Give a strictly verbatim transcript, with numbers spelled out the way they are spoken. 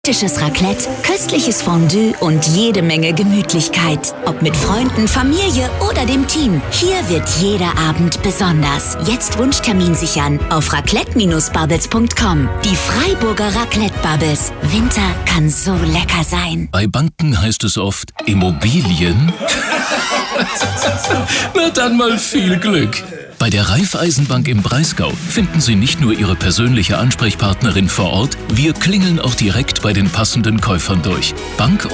Romantisches Raclette, köstliches Fondue und jede Menge Gemütlichkeit. Ob mit Freunden, Familie oder dem Team. Hier wird jeder Abend besonders. Jetzt Wunschtermin sichern auf raclette Bindestrich bubbles Punkt com. Die Freiburger Raclette Bubbles. Winter kann so lecker sein. Bei Banken heißt es oft Immobilien. Na dann mal viel Glück. Bei der Raiffeisenbank im Breisgau finden Sie nicht nur Ihre persönliche Ansprechpartnerin vor Ort, wir klingeln auch direkt bei den passenden Käufern durch. Bank